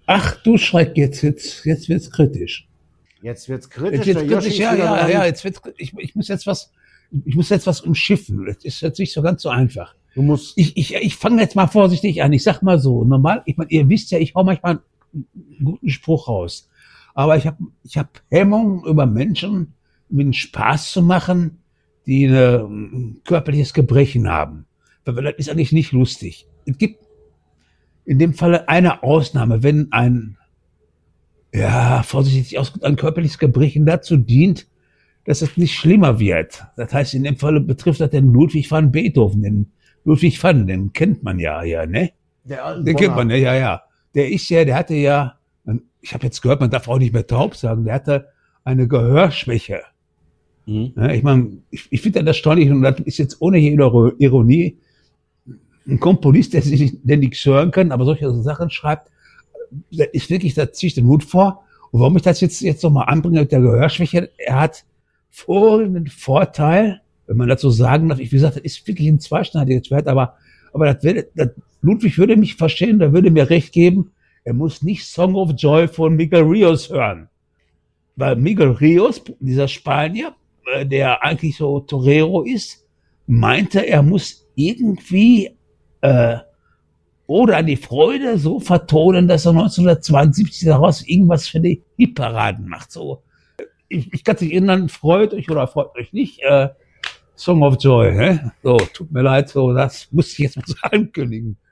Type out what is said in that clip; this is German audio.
Ach du Schreck, jetzt wird's kritisch. Jetzt wird's kritisch. Jetzt wird's kritisch, ja, ich muss jetzt was umschiffen. Das ist jetzt nicht so ganz so einfach. Ich fange jetzt mal vorsichtig an. Ich sag mal so, normal, ich meine, ihr wisst ja, ich hau manchmal einen guten Spruch raus. Aber ich hab Hemmung, über Menschen mit Spaß zu machen, die ein körperliches Gebrechen haben. Weil das ist eigentlich nicht lustig. Es gibt in dem Falle eine Ausnahme, wenn vorsichtig ausgedrückt, ein körperliches Gebrechen dazu dient, dass es nicht schlimmer wird. Das heißt, in dem Falle betrifft das den Ludwig van Beethoven, den kennt man ja, ne? Den kennt man, ja. Der hatte ja, ich habe jetzt gehört, man darf auch nicht mehr taub sagen, der hatte eine Gehörschwäche. Ja, ich meine, ich finde das erstaunlich, und das ist jetzt ohne jede Ironie, ein Komponist, der nichts hören kann, aber solche Sachen schreibt, das ist wirklich, da ziehe ich den Hut vor. Und warum ich das jetzt nochmal anbringe mit der Gehörschwäche, er hat folgenden Vorteil, wenn man das so sagen darf, wie gesagt, das ist wirklich ein zweischneidiges Schwert, aber Ludwig würde mich verstehen, der würde mir recht geben, er muss nicht Song of Joy von Miguel Rios hören. Weil Miguel Rios, dieser Spanier, der eigentlich so Torero ist, meinte, er muss irgendwie oder die Freude so vertonen, dass er 1972 daraus irgendwas für die Hitparaden macht. So, ich kann sich erinnern, freut euch oder freut euch nicht, Song of Joy, ne? So, tut mir leid, so, das muss ich jetzt mal so ankündigen.